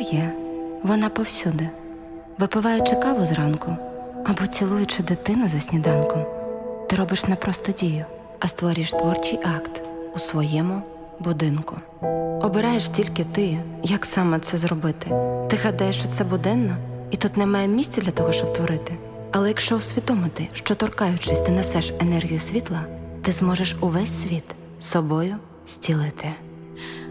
є, вона повсюди. Випиваючи каву зранку або цілуючи дитину за сніданком, ти робиш не просто дію, а створюєш творчий акт у своєму будинку. Обираєш тільки ти, як саме це зробити. Ти гадаєш, що це буденно, і тут немає місця для того, щоб творити. Але якщо усвідомити, що торкаючись ти несеш енергію світла, ти зможеш увесь світ собою зцілити.